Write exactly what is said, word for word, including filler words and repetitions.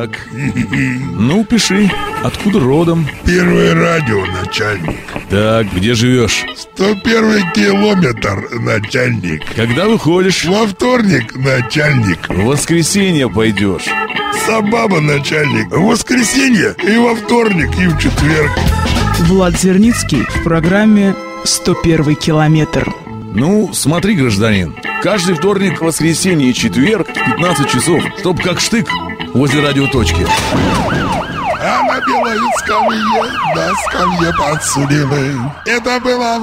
Так. Ну, пиши. Откуда родом? Первое радио, начальник. Так, где живешь? сто первый километр, начальник. Когда выходишь? Во вторник, начальник. В воскресенье пойдешь. Собаба, начальник. В воскресенье и во вторник, и в четверг. Влад Зерницкий в программе «сто первый километр». Ну, смотри, гражданин, каждый вторник, воскресенье и четверг в пятнадцать часов, чтоб как штык возле радиоточки. А на белой скамье, на скамье подсудимый. Это было